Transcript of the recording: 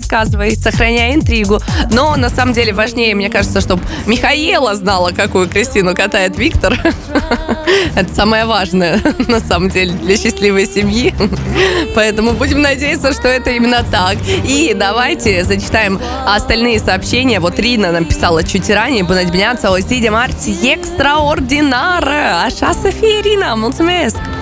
рассказывай, сохраняй интригу. Но на самом деле важнее, мне кажется, чтобы Михаэла знала, какую Кристину катает Виктор. Это самое важное, на самом деле, для счастливой семьи. Поэтому будем надеяться, что это именно так. И давайте зачитаем остальные сообщения. Вот Рина нам писала чуть ранее. Bună dimineața, o zi de marți extraordinară. Așa să fie, Rina, mulțumesc!